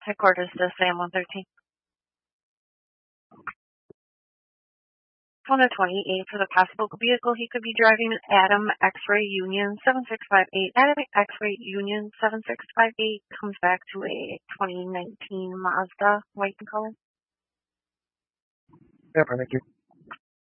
Headquarters to Sam 113. Caller 28 for the possible vehicle he could be driving, Adam X-Ray Union 7658. Adam X-Ray Union 7658 comes back to a 2019 Mazda, white in color. Yeah, thank you.